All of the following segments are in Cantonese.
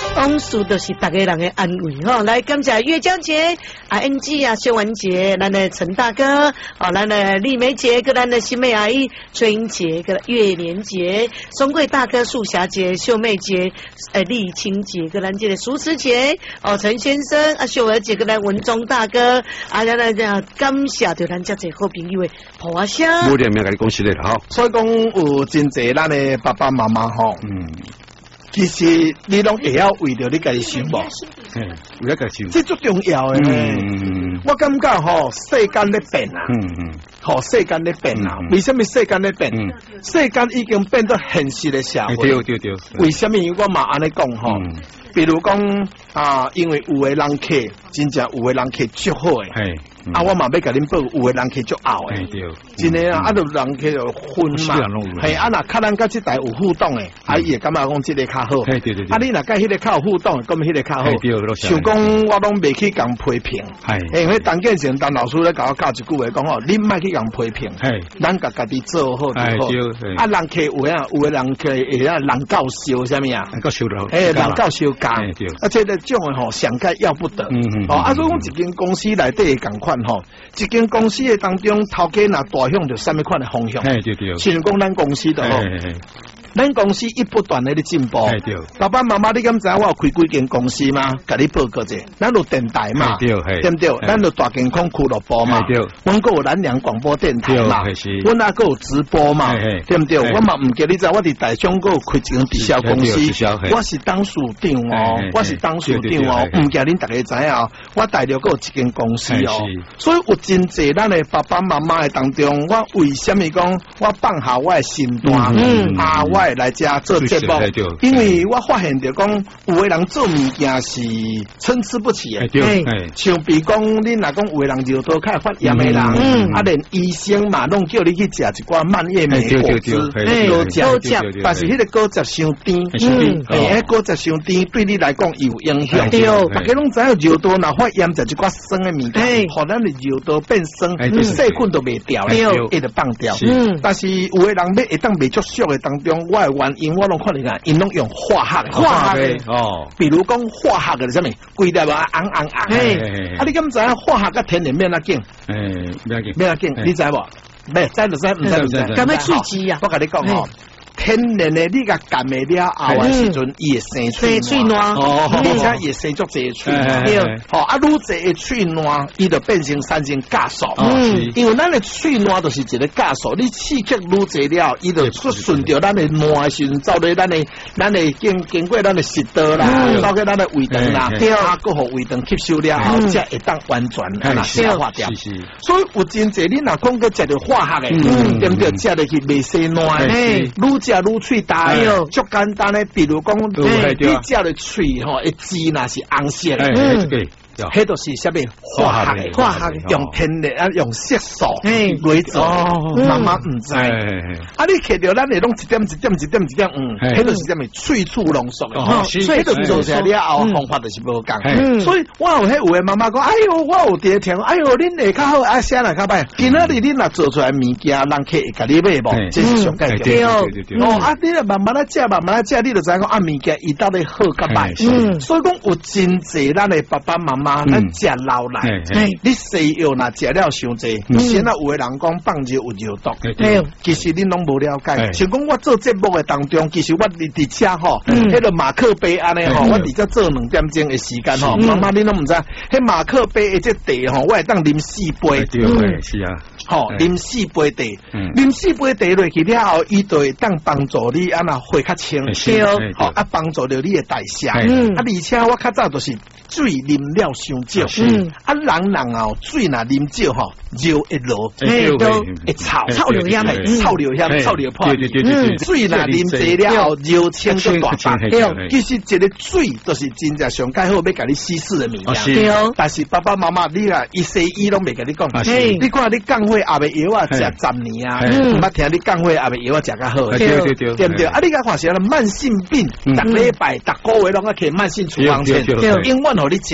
往事都是大家人的安慰吼。来，感谢月江姐、NG 啊、秀文姐、咱的陈大哥、咱的丽梅姐、跟咱的新妹阿姨崔英姐、跟月莲姐、松贵大哥、素霞姐、秀妹姐、丽清姐、跟咱这个苏慈姐、陈先生、秀儿姐、跟咱文忠大哥，咱感谢着咱这些好朋友的抱声。 无点名甲你讲实咧啦吼。 所以讲有真侪咱的爸爸妈妈吼，其实你拢会晓为着你家己想无， 为了家己想， 这最重要诶。我感觉吼，世间咧变啊，吼世间咧变啊。为什么世间咧变？世间已经变到现实的社会。 对。 为什么我嘛安尼讲吼？比如讲因为有的人客真正有的人客足好诶。我嘛要甲恁报，有的人客足拗诶，真诶啊！就人客就分嘛，系若较咱甲即代有互动诶，伊会感觉讲即个较好。你若甲迄个较有互动，咁迄个较好。想讲我拢袂去共批评，因为当建成当老师咧甲我教一句话讲吼，你莫去共批评，咱甲家己做好就好。人客有的人客会人教烧啥物啊？ 人教烧咯， 人教烧教，即个种诶吼，上界要不得。所以讲一间公司内底共款。一间公司的当中，头家若大向着什么款的方向？像讲咱公司的吼，咱公司一不断的咧进步。爸爸妈妈，你敢知我有开几间公司吗？甲你报告者，咱有电台嘛，对不对？咱有大健康俱乐部嘛，阮个有南洋广播电台嘛，阮啊个有直播嘛，对不对？我嘛唔记你知，我伫台中个有开一间直销公司，我是当属长哦，唔记恁大家知影，我大陆个有一间公司哦，所以有真济咱的爸爸妈妈的当中，我为什么讲我放下我的身段，我来遮做节目，因为我发现着讲，有的人做物件是参差不齐的，像比如讲，恁若讲有的人就多开发炎的人，连医生嘛，拢叫你去食一寡蔓越莓果汁，高汁，但是迄个高汁伤甜，高汁伤甜对你来讲有影响。大家拢知影尿道若发炎，食一寡酸的物件，互咱的尿道变酸，细菌都袂掉咧，会得放掉。但是有的人要会当袂足俗的当中。我的原因我拢看你看，因拢用化学的，比如讲化学的什么，规条啊红，你敢知影化学甲天然免啊紧？免啊紧，你知无？袂知就知，唔知唔知。 咁咩喙齿啊？ 我甲你讲吼。天然的，你甲干的了后的时阵，伊会生喙烂，而且伊会生足侪喙烂。愈侪的喙烂，伊就变成产生酵素。因为咱的喙烂就是一个酵素，你刺激愈侪了，伊就顺着咱的烂的时阵，走咧咱的经过咱的食道啦，走过咱的胃肠啦，搁互胃肠吸收了后，才会当完全消化掉。所以有真侪，你若讲个食着化学的，对不对？食落去袂生烂的，食愈喙大，足简单的，比如讲，你食的喙吼，一枝若是红色的，迄都是啥物化学的，用天然用色素来做，妈妈唔知。你摕到咱会拢一点，迄都是啥物萃取浓缩的，迄都做出来了后方法就是无共。所以我有迄有的妈妈讲，哎哟，我有伫听，哎哟，恁会较好，啊，啥来较歹。今仔日恁若做出来物件，人客会甲你买无？这是上界重要。你咧慢慢来食，你就知影讲物件伊到底好甲歹。所以讲有真济咱的爸爸妈妈。咱食老来，你西药若食了伤济，现在有的人讲放尿有尿毒，其实恁拢无了解。像讲我做节目的当中，其实我伫车吼，迄个马克杯安尼吼，我伫遮做2点钟的时间吼，妈妈恁拢毋知，迄马克杯的这茶吼，我会当啉4杯， 是啊， 吼啉4杯茶，啉4杯茶落去了后，伊就会当帮助你安那血较清，吼帮助着你的代谢，而且我较早就是水啉了伤少，人水若啉少吼，尿会落，会臭流香，臭流破。水若啉济了后，尿清就大白。其实一个水就是真正上介好要甲你稀释的物件。但是爸爸妈妈你啊，伊西医拢袂甲你讲。你看你降血压的药啊，食10年啊，毋捌听你降血压的药啊，食较好。对不对？你甲看是慢性病，逐礼拜、逐个月拢要摕慢性处方签，永远互你食。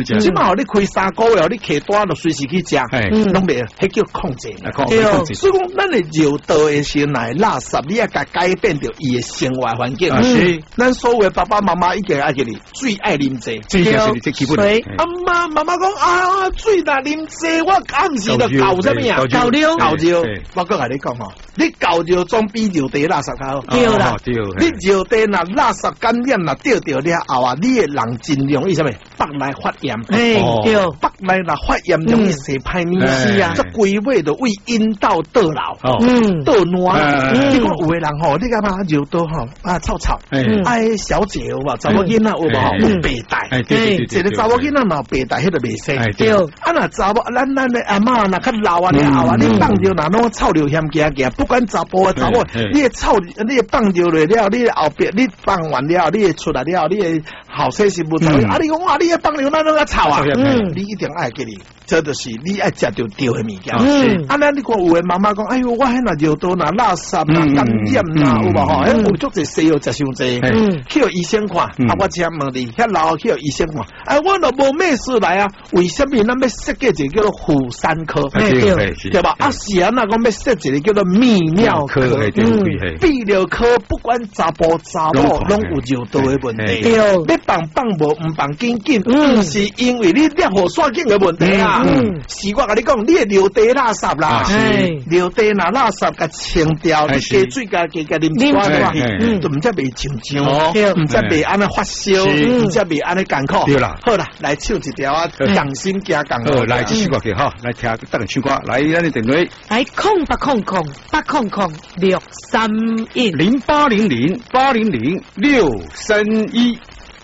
食。 起码你开3个月，你客单就随时去食，拢袂，迄叫控制。所以讲，咱的尿道的时来垃圾，你也甲改变掉伊的生活环境。咱所有爸爸妈妈已经爱给你最爱啉茶， 水。 妈妈讲啊，水若啉茶，我暗时就搞什么呀？ 搞尿。 我讲甲你讲吼，你搞尿总比尿地垃圾较好。 对啦， 你尿地若垃圾感染若掉掉了后啊，你的人真容易什么？腹内发炎。 对， 腹内若发炎容易生歹物。 是啊， 这规尾就为阴道倒流，倒烂。你讲有的人吼，你干嘛尿道吼啊臭臭，爱小姐有无？查某囡仔有无？有白带，一个查某囡仔嘛白带，迄个袂生。 对， 啊那查某咱的阿嬷若较老啊了后啊，你放尿若拢臭流险行行，不管查甫啊查某，你的臭，你的放尿了了，你的后边你放完了，你的出来了，你的好些是不同。啊你讲啊，你的放尿那拢臭啊，你一定爱给你。这就是你爱食着对的物件。啊，咱你看有的妈妈讲，哎呦，我迄那尿道那垃圾那感染呐，有无吼？迄有足侪西药食伤济，去互医生看。啊，我只问你，遐老去互医生看。哎，我若无咩事来啊？为什么咱要设计一个叫做妇产科？对吧？啊，是啊，那讲要设一个叫做泌尿科。泌尿科不管查甫查某，拢有尿道的问题。要放无，唔放紧紧，是因为你尿火刷紧的问题啊。是我甲你讲，你的尿地垃圾啦，尿地那垃圾甲清掉，你加水加啉水的话，就唔则袂上涨，唔则袂安尼发烧，唔则袂安尼艰苦。对啦，好啦，来唱一条啊，匠心加工。 好，来继续歌曲哈，来听等个唱歌，来咱的电话， 来0800 800 631 0800 800 631。